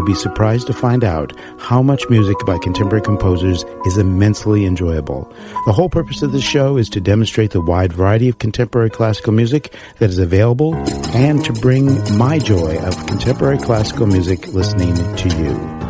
will be surprised to find out how much music by contemporary composers is immensely enjoyable. The whole purpose of this show is to demonstrate the wide variety of contemporary classical music that is available and to bring my joy of contemporary classical music listening to you.